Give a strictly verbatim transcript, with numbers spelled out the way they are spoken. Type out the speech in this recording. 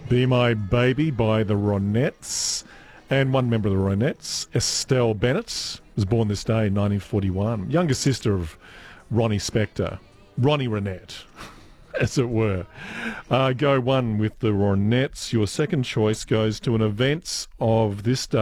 Be My Baby by the Ronettes. And one member of the Ronettes, Estelle Bennett, was born this day in nineteen forty-one. Younger sister of Ronnie Spector. Ronnie Ronette, as it were. Uh, go one with the Ronettes. Your second choice goes to an event of this day.